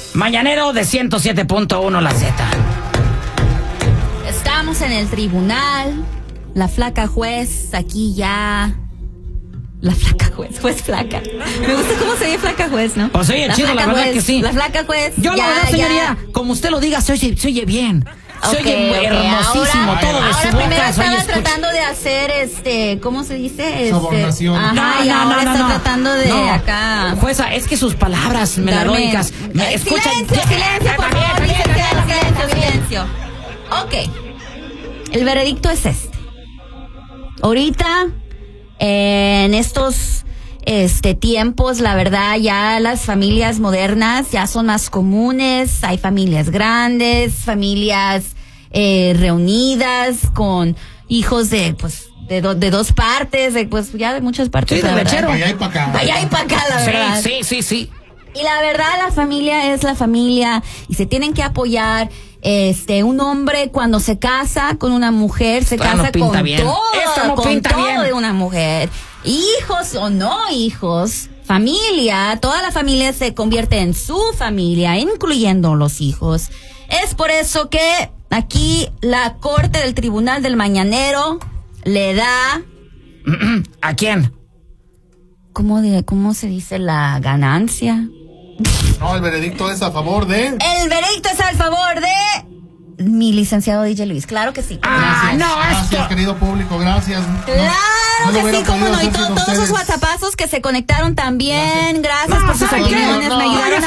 Mañanero de 107.1 La Z. Estamos en el tribunal. La flaca juez, aquí ya. La flaca juez flaca. Me gusta cómo se ve flaca juez, ¿no? Pues oye, chido, la verdad juez, que sí. La flaca juez. Yo la verdad, señoría, como usted lo diga, se oye bien. Se oye hermosísimo ahora, todo de su ahora boca. primero estaba tratando de hacer ¿cómo se dice? Sobornación. Ajá, y ahora está tratando de acá. Jueza, es que sus palabras melodicas me escuchan. Silencio, por favor, silencio. Ok. El veredicto es este. Ahorita, en estos tiempos, la verdad, ya las familias modernas ya son más comunes. Hay familias grandes, familias reunidas con hijos de dos partes, de muchas partes. Sí, de lechero. Allá y para acá. Allá y para acá, la verdad. Sí. Y la verdad, la familia es la familia y se tienen que apoyar. Un hombre cuando se casa con una mujer se casa con todo de una mujer. Hijos o no hijos, familia, toda la familia se convierte en su familia, incluyendo los hijos. Es por eso que aquí la corte del tribunal del Mañanero le da... ¿A quién? ¿Cómo se dice la ganancia? No, el veredicto es a favor de... El veredicto es al favor de mi licenciado DJ Luis, claro que sí. Gracias, querido público, gracias. Claro que sí, cómo no, y todos esos WhatsAppazos que se conectaron también, gracias por sus opiniones, me ayudaron